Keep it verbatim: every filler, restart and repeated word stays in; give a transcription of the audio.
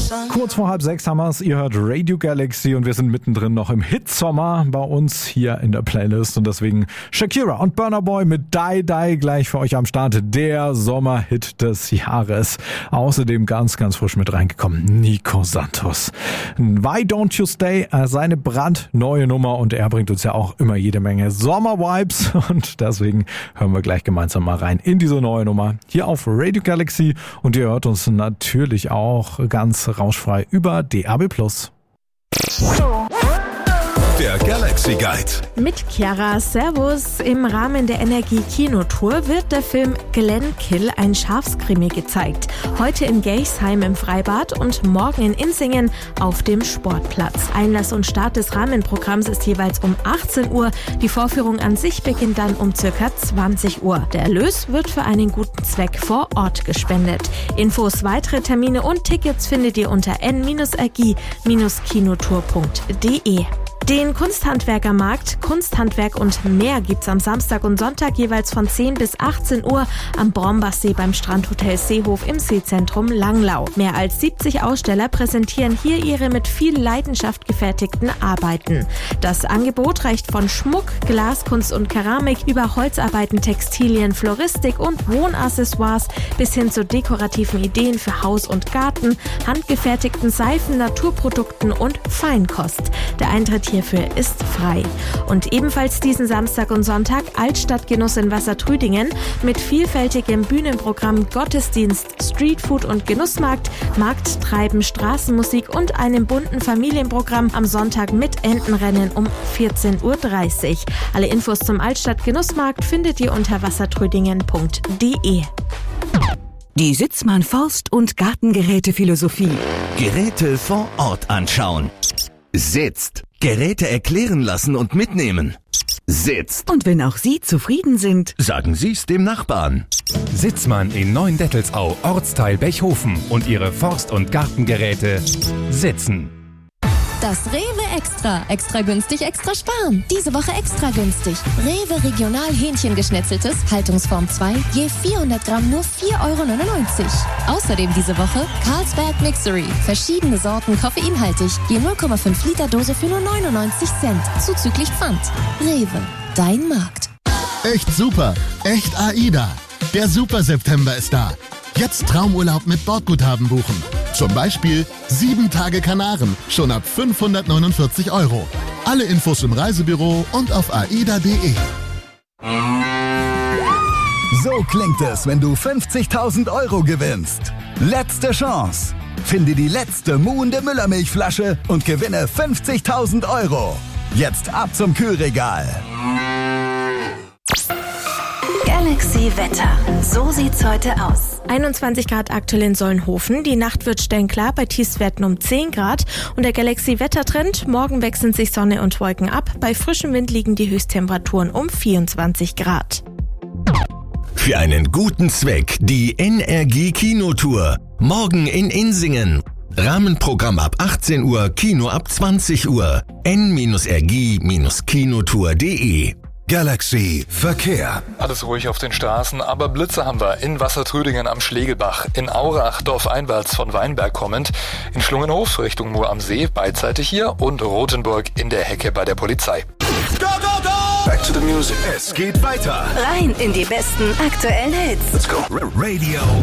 Kurz vor halb sechs haben wir es. Ihr hört Radio Galaxy und wir sind mittendrin noch im Hitsommer bei uns hier in der Playlist. Und deswegen Shakira und Burna Boy mit Die Die gleich für euch am Start. Der Sommerhit des Jahres. Außerdem ganz, ganz frisch mit reingekommen. Nico Santos. Why Don't You Stay? Seine brandneue Nummer. Und er bringt uns ja auch immer jede Menge Sommer-Vibes. Und deswegen hören wir gleich gemeinsam mal rein in diese neue Nummer. Hier auf Radio Galaxy. Und ihr hört uns natürlich auch ganz rauschfrei über D A B plus. Der Galaxy Guide. Mit Chiara, Servus. Im Rahmen der Energie-Kinotour wird der Film Glenkill, ein Schafskrimi, gezeigt. Heute in Geichsheim im Freibad und morgen in Insingen auf dem Sportplatz. Einlass und Start des Rahmenprogramms ist jeweils um achtzehn Uhr. Die Vorführung an sich beginnt dann um circa zwanzig Uhr. Der Erlös wird für einen guten Zweck vor Ort gespendet. Infos, weitere Termine und Tickets findet ihr unter n r g kinotour punkt d e. Den Kunsthandwerkermarkt, Kunsthandwerk und mehr gibt's am Samstag und Sonntag jeweils von zehn bis achtzehn Uhr am Brombachsee beim Strandhotel Seehof im Seezentrum Langlau. Mehr als siebzig Aussteller präsentieren hier ihre mit viel Leidenschaft gefertigten Arbeiten. Das Angebot reicht von Schmuck, Glaskunst und Keramik über Holzarbeiten, Textilien, Floristik und Wohnaccessoires bis hin zu dekorativen Ideen für Haus und Garten, handgefertigten Seifen, Naturprodukten und Feinkost. Der Eintritt hierfür ist frei. Und ebenfalls diesen Samstag und Sonntag Altstadtgenuss in Wassertrüdingen mit vielfältigem Bühnenprogramm, Gottesdienst, Streetfood und Genussmarkt, Markttreiben, Straßenmusik und einem bunten Familienprogramm am Sonntag mit Entenrennen um vierzehn Uhr dreißig. Alle Infos zum Altstadtgenussmarkt findet ihr unter wassertrüdingen punkt d e. Die Sitzmann Forst- und Gartengeräte-Philosophie. Geräte vor Ort anschauen. Sitzt. Geräte erklären lassen und mitnehmen. Sitzt. Und wenn auch Sie zufrieden sind, sagen Sie's dem Nachbarn. Sitzmann in Neuendettelsau, Ortsteil Bechhofen und ihre Forst- und Gartengeräte sitzen. Das Rewe Extra. Extra günstig, extra sparen. Diese Woche extra günstig. Rewe Regional Hähnchengeschnetzeltes, Haltungsform zwei, je vierhundert Gramm nur vier Euro neunundneunzig. Außerdem diese Woche Carlsberg Mixery. Verschiedene Sorten koffeinhaltig, je null Komma fünf Liter Dose für nur neunundneunzig Cent. Zuzüglich Pfand. Rewe, dein Markt. Echt super. Echt AIDA. Der Super September ist da. Jetzt Traumurlaub mit Bordguthaben buchen. Zum Beispiel sieben Tage Kanaren, schon ab fünfhundertneunundvierzig Euro. Alle Infos im Reisebüro und auf aida punkt de. So klingt es, wenn du fünfzigtausend Euro gewinnst. Letzte Chance. Finde die letzte muhende Müllermilchflasche und gewinne fünfzigtausend Euro. Jetzt ab zum Kühlregal. Galaxy Wetter. So sieht's heute aus. einundzwanzig Grad aktuell in Solnhofen. Die Nacht wird stellenklar bei Tiefstwerten um zehn Grad. Und der Galaxy Wettertrend. Morgen wechseln sich Sonne und Wolken ab. Bei frischem Wind liegen die Höchsttemperaturen um vierundzwanzig Grad. Für einen guten Zweck die Energie-Kinotour. Morgen in Insingen. Rahmenprogramm ab achtzehn Uhr, Kino ab zwanzig Uhr. n r g kinotour punkt de. Galaxy Verkehr. Alles ruhig auf den Straßen, aber Blitze haben wir in Wassertrüdingen am Schlegelbach, in Aurach, dorfeinwärts von Weinberg kommend, in Schlungenhof Richtung Mur am See, beidseitig hier und Rothenburg in der Hecke bei der Polizei. Go, go, go! Back to the music. Es geht weiter. Rein in die besten aktuellen Hits. Let's go. Radio